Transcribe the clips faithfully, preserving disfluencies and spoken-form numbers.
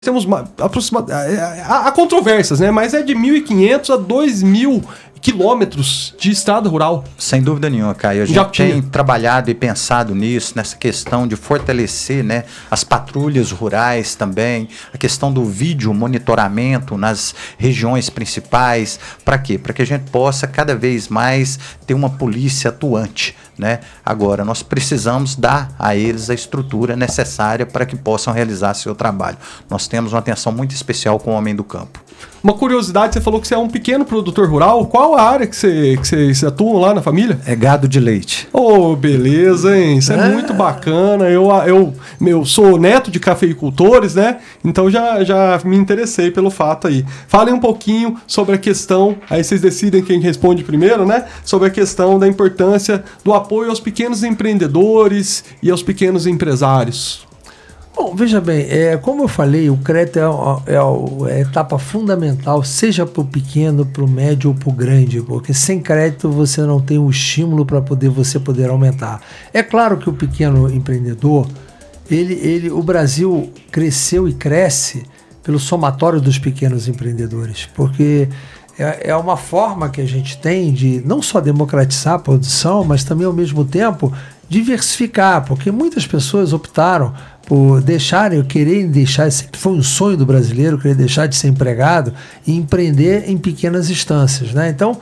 Temos aproximadamente há, há controvérsias, né? Mas é de mil e quinhentos a dois mil quilômetros de estrada rural. Sem dúvida nenhuma, Caio. A gente Já tem tinha. trabalhado e pensado nisso, nessa questão de fortalecer, né, as patrulhas rurais também, a questão do vídeo monitoramento nas regiões principais. Para quê? Para que a gente possa cada vez mais ter uma polícia atuante, né? Agora, nós precisamos dar a eles a estrutura necessária para que possam realizar seu trabalho. Nós temos uma atenção muito especial com o homem do campo. Uma curiosidade, você falou que você é um pequeno produtor rural. Qual a área que você, que você, você atua lá na família? É gado de leite. Oh, beleza, hein? Isso é, é muito bacana. Eu, eu, eu sou neto de cafeicultores, né? Então já, já me interessei pelo fato aí. Falem um pouquinho sobre a questão, aí vocês decidem quem responde primeiro, né? Sobre a questão da importância do apoio aos pequenos empreendedores e aos pequenos empresários. Bom, veja bem, é, como eu falei, o crédito é, é, é a etapa fundamental, seja para o pequeno, para o médio ou para o grande, porque sem crédito você não tem o estímulo para poder você poder aumentar. É claro que o pequeno empreendedor, ele, ele, o Brasil cresceu e cresce pelo somatório dos pequenos empreendedores, porque é, é uma forma que a gente tem de não só democratizar a produção, mas também ao mesmo tempo diversificar, porque muitas pessoas optaram por deixarem, quererem deixar, sempre foi um sonho do brasileiro, querer deixar de ser empregado e empreender em pequenas instâncias, né? Então,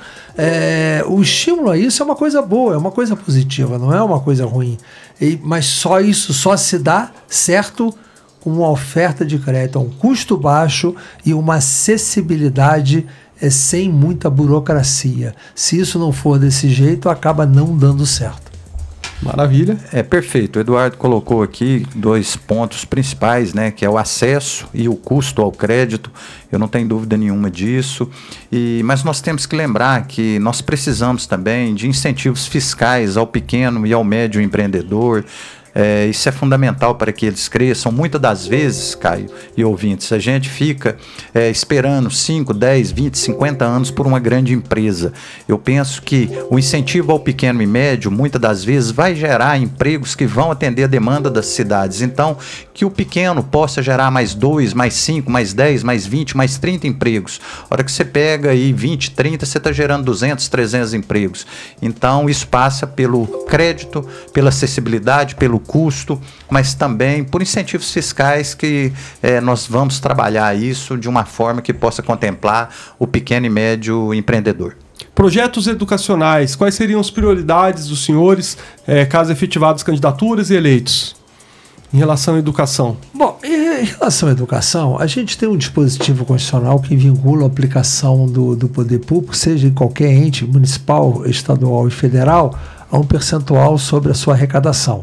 é, o estímulo a isso é uma coisa boa, é uma coisa positiva, não é uma coisa ruim. E, mas só isso, só se dá certo com uma oferta de crédito a um custo baixo e uma acessibilidade é, sem muita burocracia. Se isso não for desse jeito, acaba não dando certo. Maravilha. É perfeito. O Eduardo colocou aqui dois pontos principais, né, que é o acesso e o custo ao crédito. Eu não tenho dúvida nenhuma disso. E, mas nós temos que lembrar que nós precisamos também de incentivos fiscais ao pequeno e ao médio empreendedor. É, isso é fundamental para que eles cresçam. Muitas das vezes, Caio e ouvintes, a gente fica é, esperando cinco, dez, vinte, cinquenta anos por uma grande empresa. Eu penso que o incentivo ao pequeno e médio, muitas das vezes, vai gerar empregos que vão atender a demanda das cidades. Então, que o pequeno possa gerar mais dois, mais cinco, mais dez, mais vinte, mais trinta empregos. A hora que você pega aí vinte, trinta, você está gerando duzentos, trezentos empregos. Então, isso passa pelo crédito, pela acessibilidade, pelo custo, mas também por incentivos fiscais que eh, nós vamos trabalhar isso de uma forma que possa contemplar o pequeno e médio empreendedor. Projetos educacionais, quais seriam as prioridades dos senhores, eh, caso efetivadas candidaturas e eleitos, em relação à educação? Bom, em relação à educação, a gente tem um dispositivo constitucional que vincula a aplicação do, do poder público, seja em qualquer ente municipal, estadual e federal, a um percentual sobre a sua arrecadação.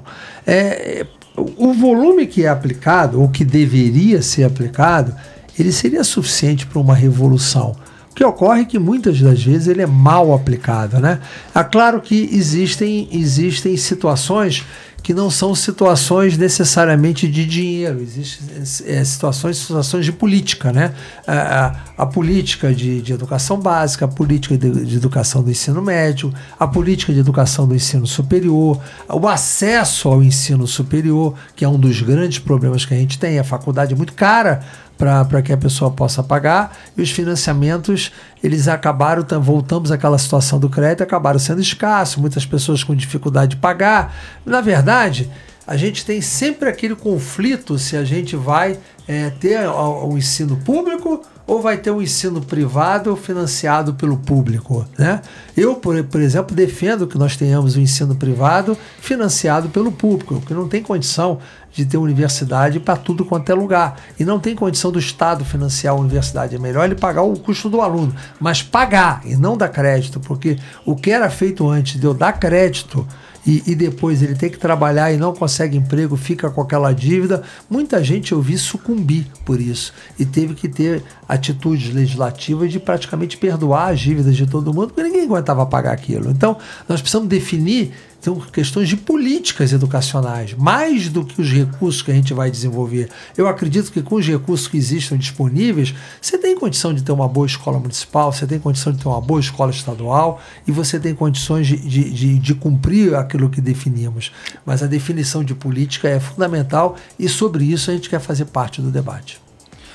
É, o volume que é aplicado, ou que deveria ser aplicado, ele seria suficiente para uma revolução. O que ocorre é que muitas das vezes ele é mal aplicado, né? É claro que existem, existem situações que não são situações necessariamente de dinheiro, existem é, situações, situações de política, né? A, a, a política de, de educação básica, a política de, de educação do ensino médio, a política de educação do ensino superior, o acesso ao ensino superior, que é um dos grandes problemas que a gente tem, a faculdade é muito cara para que a pessoa possa pagar, e os financiamentos, eles acabaram, voltamos àquela situação do crédito, acabaram sendo escassos, muitas pessoas com dificuldade de pagar. Na verdade, a gente tem sempre aquele conflito se a gente vai é, ter o, o ensino público ou vai ter um ensino privado financiado pelo público, né? Eu, por, por exemplo, defendo que nós tenhamos o ensino privado financiado pelo público, porque não tem condição de ter universidade para tudo quanto é lugar. E não tem condição do Estado financiar a universidade. É melhor ele pagar o custo do aluno, mas pagar e não dar crédito, porque o que era feito antes de eu dar crédito e, e depois ele tem que trabalhar e não consegue emprego, fica com aquela dívida, muita gente eu vi sucumbir por isso e teve que ter atitudes legislativas de praticamente perdoar as dívidas de todo mundo, porque ninguém aguentava pagar aquilo. Então, nós precisamos definir, são questões de políticas educacionais, mais do que os recursos que a gente vai desenvolver. Eu acredito que com os recursos que existem disponíveis, você tem condição de ter uma boa escola municipal, você tem condição de ter uma boa escola estadual e você tem condições de, de, de, de cumprir aquilo que definimos. Mas a definição de política é fundamental e sobre isso a gente quer fazer parte do debate.